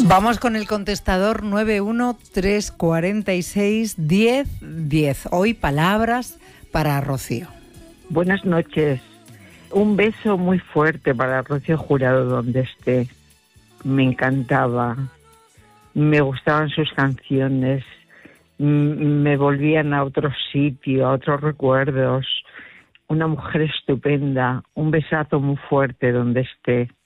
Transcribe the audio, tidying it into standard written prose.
Vamos con el contestador 913461010. Hoy palabras para Rocío. Buenas noches. Un beso muy fuerte para Rocío Jurado donde esté. Me encantaba. Me gustaban sus canciones. Me volvían a otro sitio, a otros recuerdos. Una mujer estupenda. Un besazo muy fuerte donde esté.